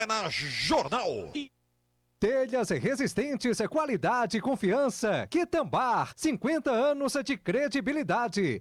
Na Jornal. Telhas resistentes, qualidade e confiança. Quitambar, 50 anos de credibilidade.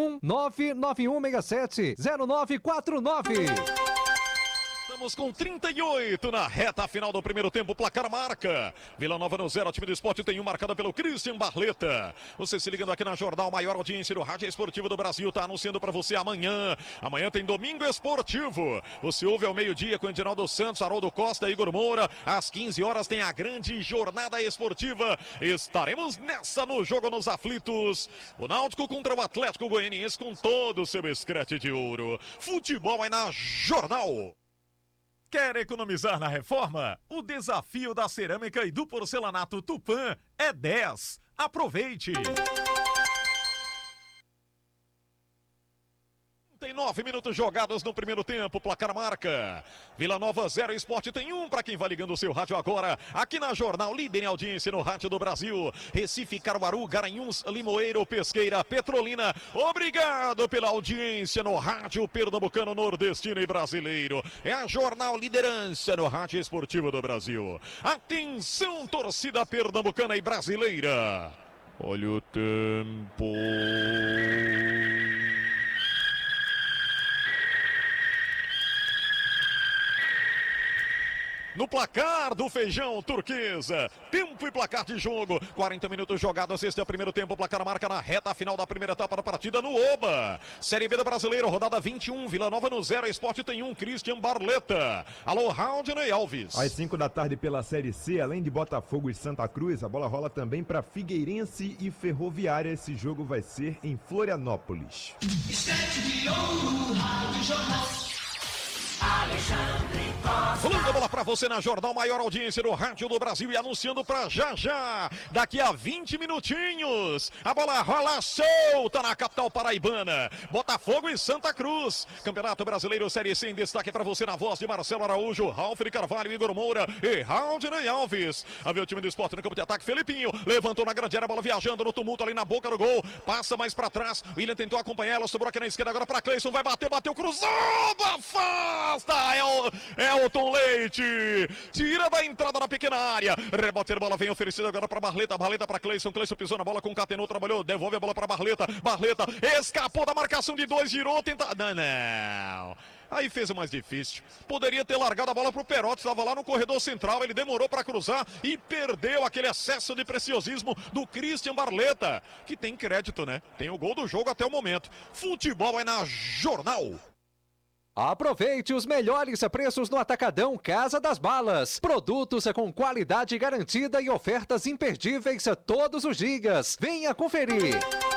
81991670949. Estamos com 38 na reta final do primeiro tempo, placar marca. Vila Nova no 0, time do esporte tem 1 marcada pelo Christian Barleta. Você se ligando aqui na Jornal, maior audiência do Rádio Esportivo do Brasil, tá anunciando para você amanhã. Amanhã tem Domingo Esportivo. Você ouve ao meio-dia com Edinaldo Santos, Haroldo Costa, Igor Moura. Às 15 horas tem a grande jornada esportiva. Estaremos nessa no Jogo nos Aflitos. O Náutico contra o Atlético Goianiense com todo o seu escrete de ouro. Futebol é na Jornal. Quer economizar na reforma? O desafio da cerâmica e do porcelanato Tupã é 10. Aproveite! 39 minutos jogados no primeiro tempo, placar marca. Vila Nova 0, Esporte tem 1 para quem vai ligando o seu rádio agora. Aqui na Jornal, líder em audiência no rádio do Brasil. Recife, Caruaru, Garanhuns, Limoeiro, Pesqueira, Petrolina. Obrigado pela audiência no rádio pernambucano, nordestino e brasileiro. É a Jornal liderança no rádio esportivo do Brasil. Atenção, torcida pernambucana e brasileira. Olha o tempo. No placar do Feijão Turquesa, tempo e placar de jogo, 40 minutos jogados, este é o primeiro tempo, placar marca na reta final da primeira etapa da partida no Oba. Série B do Brasileiro, rodada 21, Vila Nova no 0, Esporte tem 1, Christian Barleta. Alô, Raudney Alves. Às 5 da tarde pela Série C, além de Botafogo e Santa Cruz, a bola rola também para Figueirense e Ferroviária. Esse jogo vai ser em Florianópolis. Rolando a bola pra você na Jornal, maior audiência do rádio do Brasil e anunciando pra já, daqui a 20 minutinhos, a bola rola solta na capital paraibana, Botafogo e Santa Cruz, Campeonato Brasileiro Série C em destaque pra você na voz de Marcelo Araújo, Ralf de Carvalho, Igor Moura e Raudney Alves. A ver o time do esporte no campo de ataque, Felipinho, levantou na grande área, a bola viajando no tumulto ali na boca do gol, passa mais pra trás, William tentou acompanhar ela, sobrou aqui na esquerda agora pra Cleison, vai bater, bateu, cruzou, afasta, Elton Leite, tira da entrada da pequena área, rebote, a bola vem oferecida agora para Barleta para Cleison, pisou na bola, concatenou, trabalhou, devolve a bola para Barleta, escapou da marcação de 2, girou, tenta, não, aí fez o mais difícil, poderia ter largado a bola pro Perotti, estava lá no corredor central, ele demorou para cruzar e perdeu aquele excesso de preciosismo do Christian Barleta, que tem crédito, né, tem o gol do jogo até o momento. Futebol é na Jornal. Aproveite os melhores preços no Atacadão Casa das Balas. Produtos com qualidade garantida e ofertas imperdíveis todos os dias. Venha conferir.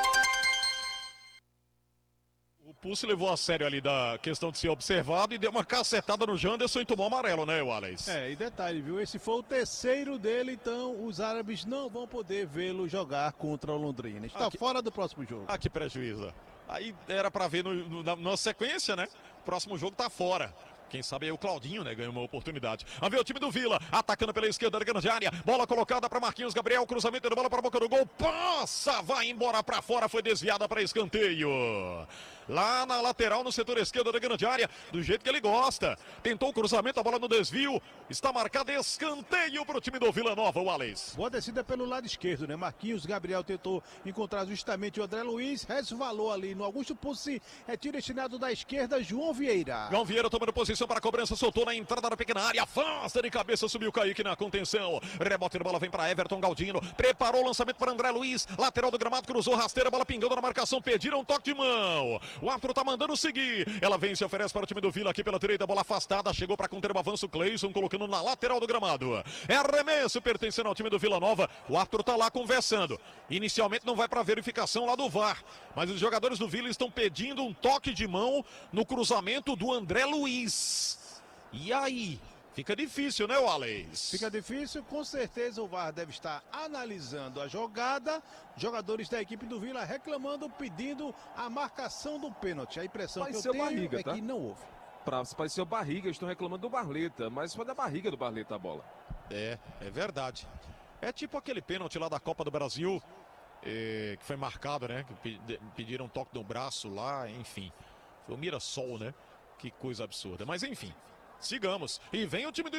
O Pulse levou a sério ali da questão de ser observado e deu uma cacetada no Janderson e tomou amarelo, né, Wallace? E detalhe, viu? Esse foi o terceiro dele, então os árabes não vão poder vê-lo jogar contra o Londrina. Está fora do próximo jogo. Ah, que prejuízo. Aí era pra ver na sequência, né? O próximo jogo tá fora. Quem sabe aí o Claudinho, né, ganhou uma oportunidade. Vamos ver o time do Vila, atacando pela esquerda da grande área. Bola colocada para Marquinhos Gabriel, cruzamento de bola para a boca do gol. Passa, vai embora para fora, foi desviada para escanteio. Lá na lateral, no setor esquerdo da grande área, do jeito que ele gosta. Tentou o cruzamento, a bola no desvio. Está marcado escanteio para o time do Vila Nova, Wallace. Boa descida pelo lado esquerdo, né? Marquinhos Gabriel tentou encontrar justamente o André Luiz, resvalou ali no Augusto Pussi, tiro destinado da esquerda, João Vieira. João Vieira tomando posição para a cobrança, soltou na entrada da pequena área, afasta de cabeça, subiu Kaique na contenção. Rebote de bola vem para Everton Galdino, preparou o lançamento para André Luiz, lateral do gramado, cruzou rasteira, bola pingando na marcação, pediram um toque de mão. O árbitro tá mandando seguir. Ela vem, se oferece para o time do Vila aqui pela direita, bola afastada, chegou para conter o avanço, Cleison colocando na lateral do gramado. É arremesso pertencendo ao time do Vila Nova. O árbitro tá lá conversando. Inicialmente não vai para verificação lá do VAR, mas os jogadores do Vila estão pedindo um toque de mão no cruzamento do André Luiz. E aí? Fica difícil, né, Wallace? Fica difícil, com certeza o VAR deve estar analisando a jogada. Jogadores da equipe do Vila reclamando, pedindo a marcação do pênalti. A impressão que eu tenho é que não houve. Pareceu barriga, estão reclamando do Barleta, mas foi da barriga do Barleta a bola. É verdade. É tipo aquele pênalti lá da Copa do Brasil, que foi marcado, né? Que pediram um toque no braço lá, enfim. Foi o Mirassol, né? Que coisa absurda. Mas enfim, sigamos. E vem o time do